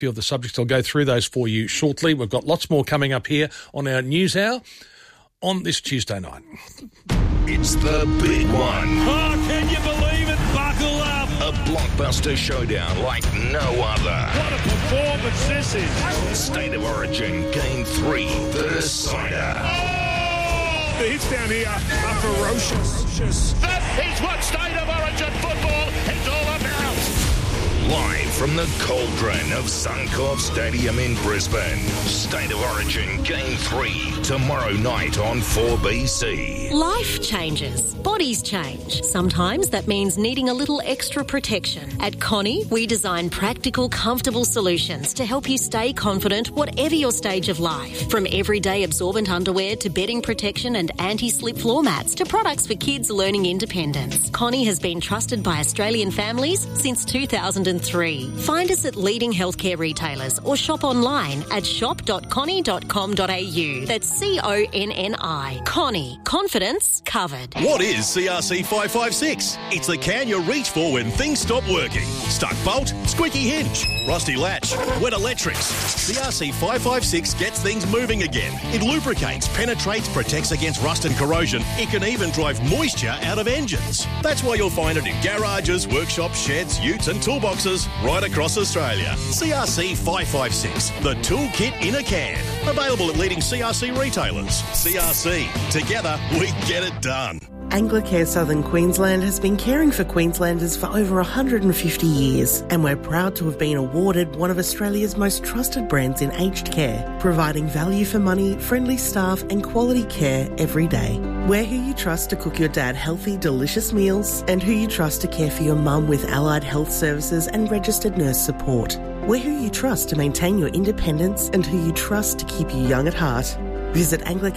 few of the subjects. I'll go through those for you shortly. We've got lots more coming up here on our News Hour on this Tuesday night. It's the big one. Oh, can you believe it? Buckle up. A blockbuster showdown like no other. What a performance this is. State of Origin Game 3, The Decider. Oh! The hits down here are ferocious. That is what State of Origin football is all about. Live from the cauldron of Suncorp Stadium in Brisbane. State of Origin Game 3, tomorrow night on 4BC. Life changes. Bodies change. Sometimes that means needing a little extra protection. At Connie, we design practical, comfortable solutions to help you stay confident whatever your stage of life. From everyday absorbent underwear to bedding protection and anti-slip floor mats to products for kids learning independence. Connie has been trusted by Australian families since 2003. Find us at leading healthcare retailers or shop online at shop.connie.com.au. That's CONNI. Connie. Confidence covered. What is CRC 556? It's the can you reach for when things stop working. Stuck bolt, squeaky hinge, rusty latch, wet electrics. CRC 556 gets things moving again. It lubricates, penetrates, protects against rust and corrosion. It can even drive moisture out of engines. That's why you'll find it in garages, workshops, sheds, utes and toolboxes right across Australia. CRC 556, the toolkit in a can. Available at leading CRC retailers. CRC, together we get it done. Anglicare Southern Queensland has been caring for Queenslanders for over 150 years, and we're proud to have been awarded one of Australia's most trusted brands in aged care, providing value for money, friendly staff and quality care every day. We're who you trust to cook your dad healthy, delicious meals, and who you trust to care for your mum with allied health services and registered nurse support. We're who you trust to maintain your independence and who you trust to keep you young at heart. Visit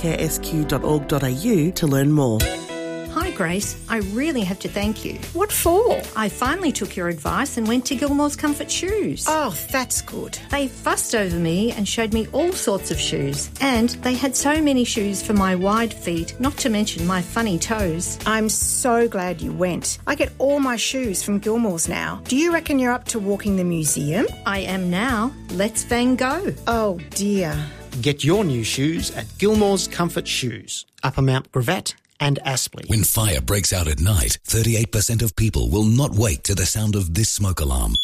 anglicaresq.org.au to learn more. Hi Grace, I really have to thank you. What for? I finally took your advice and went to Gilmore's Comfort Shoes. Oh, that's good. They fussed over me and showed me all sorts of shoes. And they had so many shoes for my wide feet, not to mention my funny toes. I'm so glad you went. I get all my shoes from Gilmore's now. Do you reckon you're up to walking the museum? I am now. Let's Van Gogh. Oh dear. Get your new shoes at Gilmore's Comfort Shoes, Upper Mount Gravatt and Aspley. When fire breaks out at night, 38% of people will not wake to the sound of this smoke alarm.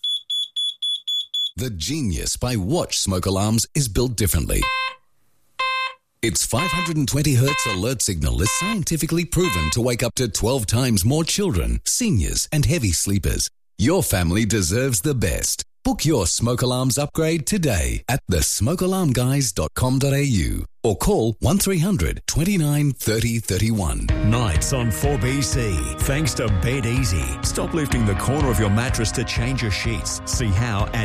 The genius by Watch smoke alarms is built differently. Its 520 Hz alert signal is scientifically proven to wake up to 12 times more children, seniors and heavy sleepers. Your family deserves the best. Book your smoke alarms upgrade today at thesmokealarmguys.com.au or call 1300 29 30 31. Nights on 4BC. Thanks to Bed Easy. Stop lifting the corner of your mattress to change your sheets. See how at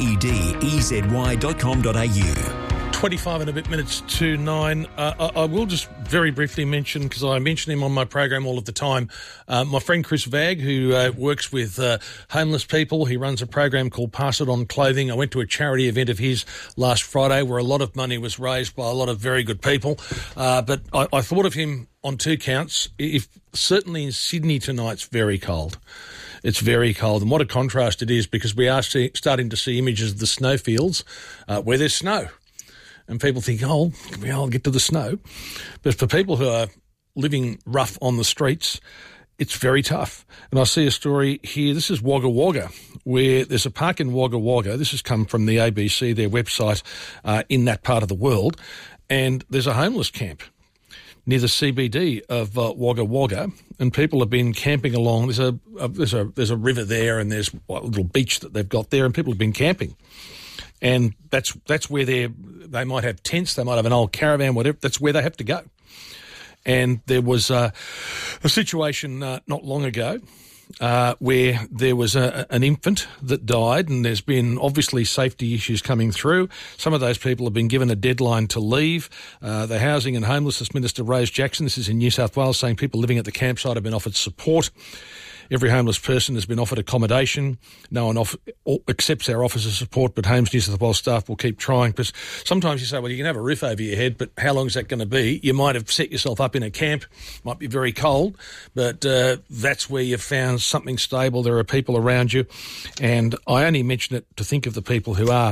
bedezy.com.au. 25 and a bit minutes to 9. I will just very briefly mention, because I mention him on my program all of the time, my friend Chris Vagg, who works with homeless people. He runs a program called Pass It On Clothing. I went to a charity event of his last Friday where a lot of money was raised by a lot of very good people. But I thought of him on two counts. Certainly in Sydney tonight, it's very cold. It's very cold. And what a contrast it is, because we are starting to see images of the snowfields where there's snow. And people think, I'll get to the snow. But for people who are living rough on the streets, it's very tough. And I see a story here. This is Wagga Wagga, where there's a park in Wagga Wagga. This has come from the ABC, their website in that part of the world. And there's a homeless camp near the CBD of Wagga Wagga, and people have been camping along. There's a river there, and there's a little beach that they've got there, and people have been camping. And that's where they might have tents, they might have an old caravan, whatever. That's where they have to go. And there was a situation not long ago where there was an infant that died, and there's been obviously safety issues coming through. Some of those people have been given a deadline to leave. The Housing and Homelessness Minister, Rose Jackson, this is in New South Wales, saying people living at the campsite have been offered support. Every homeless person has been offered accommodation. No one accepts our offers of support, but Homes New South Wales staff will keep trying. Because sometimes you say, well, you can have a roof over your head, but how long is that going to be? You might have set yourself up in a camp, might be very cold, but that's where you've found something stable. There are people around you. And I only mention it to think of the people who are